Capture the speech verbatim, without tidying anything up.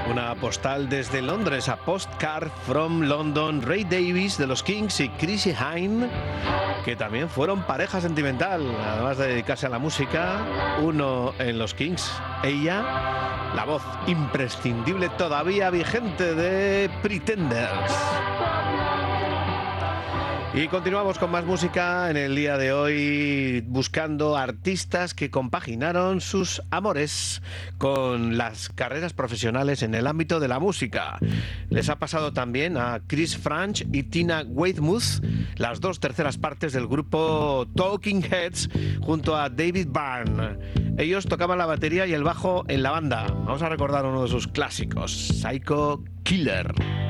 Una postal desde Londres, a Postcard from London. Ray Davies de los Kings y Chrissie Hynde, que también fueron pareja sentimental, además de dedicarse a la música. Uno en los Kings, ella, la voz imprescindible todavía vigente de Pretenders. Y continuamos con más música en el día de hoy, buscando artistas que compaginaron sus amores con las carreras profesionales en el ámbito de la música. Les ha pasado también a Chris Frantz y Tina Weymouth, las dos terceras partes del grupo Talking Heads, junto a David Byrne. Ellos tocaban la batería y el bajo en la banda. Vamos a recordar uno de sus clásicos, Psycho Killer.